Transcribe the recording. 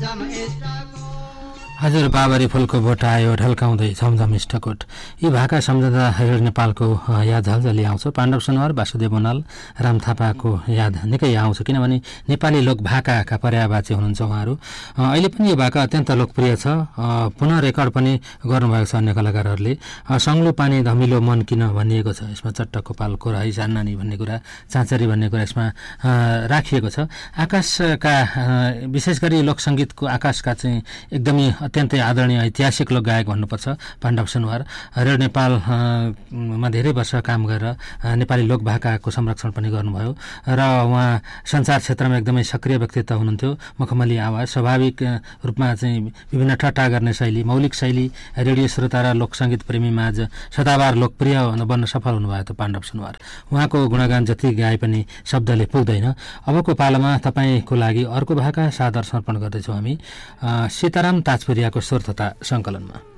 हजुर बाबरी फुलको बोट आयो ढल्काउँदै झमझम इष्टकोट यी भाका सम्झँदा नेपालको याद झल्झली आउँछ। पाण्डव सुनवार, वासुदेव बनाल, राम थापाको याद निकै आउँछ किनभने नेपाली लोक भाकाका पर्यायवाची हुनुहुन्छ उहाँहरू। अहिले पनि यो भाका अत्यन्त लोकप्रिय छ। पुनः रेकर्ड पनि गर्नुभएको छ अन्य कलाकारहरूले। सङ्लो पानी धमिलो मन किन भनिएको छ यसमा। चट्ट कपाल कोराई जान्नानी भन्ने कुरा, चाँचरी भन्ने कुरा यसमा राखिएको छ। आकाशका विशेष गरी लोकसङ्गीतको आकाशका चाहिँ एकदमै अत्यन्तै आदरणीय ऐतिहासिक लोक गायक भन्नुपर्छ पाण्डव सुनवार। रेडियो नेपालमा धेरै वर्ष काम गरेर नेपाली लोक भाकाको संरक्षण पनि गर्नुभयो र उहाँ सञ्चार क्षेत्रमा एकदमै सक्रिय व्यक्तित्व हुनुहुन्थ्यो। मखमली आवाज, स्वाभाविक रूपमा चाहिँ विभिन्न ठट्टा गर्ने शैली, मौलिक शैली रेडियो श्रोता र लोकसङ्गीत प्रेमी माझ सदाबार लोकप्रिय बन्न सफल हुनुभयो त पाण्डव सुनवार। उहाँको गुणगान जति गाए पनि शब्दले पुग्दैन। अबको पालामा तपाईँको लागि अर्को भाका सादर समर्पण गर्दैछौँ हामी सीताराम ताजपुरियाको स्वर तथा सङ्कलनमा।